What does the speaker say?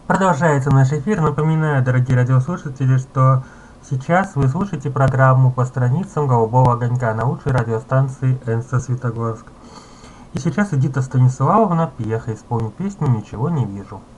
Продолжается наш эфир. Напоминаю, дорогие радиослушатели, что сейчас вы слушаете программу «По страницам голубого огонька» на лучшей радиостанции Энсто Светогорск. И сейчас Эдита Станиславовна Пьеха исполнит песню «Ничего не вижу».